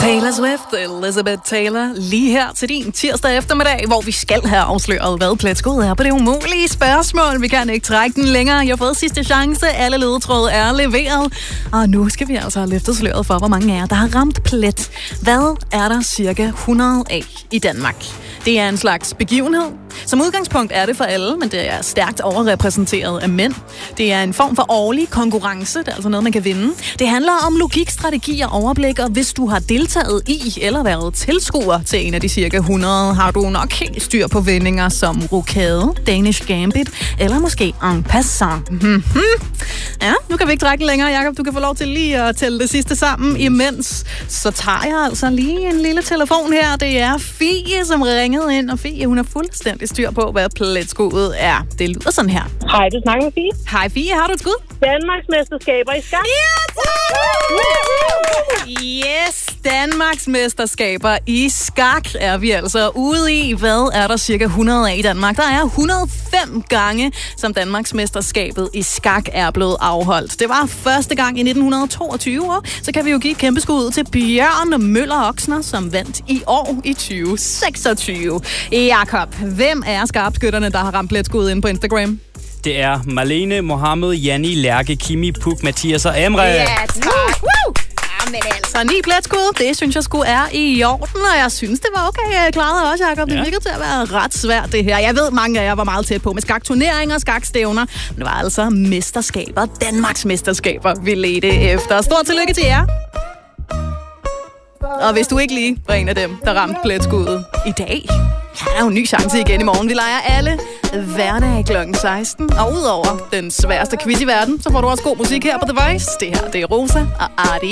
Taylor Swift, Elizabeth Taylor, lige her til din tirsdag eftermiddag, hvor vi skal have afsløret, hvad pletskuddet er på det umulige spørgsmål. Vi kan ikke trække den længere. Jeg har fået sidste chance. Alle ledetråde er leveret. Og nu skal vi altså have løftet sløret for, hvor mange af jer, der har ramt plet. Hvad er der cirka 100 af i Danmark? Det er en slags begivenhed. Som udgangspunkt er det for alle, men det er stærkt overrepræsenteret af mænd. Det er en form for årlig konkurrence. Det er altså noget, man kan vinde. Det handler om logik, strategi og overblik, og hvis du har deltaget i eller været tilskuer til en af de cirka 100, har du nok helt styr på vendinger som rokade, Danish Gambit eller måske en passant. Ja, nu kan vi ikke trække den længere, Jakob. Du kan få lov til lige at tælle det sidste sammen imens. Så tager jeg altså lige en lille telefon her. Det er Fie, som ringede ind, og Fie, hun er fuldstændig styr på, hvad pletskuddet er. Det lyder sådan her. Hej, du snakker med Fie. Hej Fie, har du et skud? Danmarks mesterskaber i skak. Yes, Danmarks mesterskaber i skak er vi altså ude i. Hvad er der cirka 100 af i Danmark? Der er 105 gange, som Danmarks mesterskabet i skak er blevet afholdt. Det var første gang i 1922 år. Så kan vi jo give et kæmpe skud til Bjørn Møller Oksner, som vandt i år i 2026. Jakob, hvem er skarpskytterne, der har ramt pletskuddet inde på Instagram? Det er Marlene, Mohammed, Janni, Lærke, Kimi, Puk, Mathias og Emre. Ja, tak. Men altså, 9 pletskud, det synes jeg sgu er i orden, og jeg synes, det var okay klaret også, Jacob. Det virkede til at være ret svært, det her. Jeg ved, mange af jer var meget tæt på med skakturneringer, skakstævner, men det var altså mesterskaber, Danmarks mesterskaber, vi ledte efter. Stort tillykke til jer. Og hvis du ikke lige var en af dem, der ramte pletskuddet i dag, ja, der er jo en ny chance igen i morgen. Vi leger alle hverdag kl. 16. Og udover den sværeste quiz i verden, så får du også god musik her på The Voice. Det her, det er Rosa og Artie.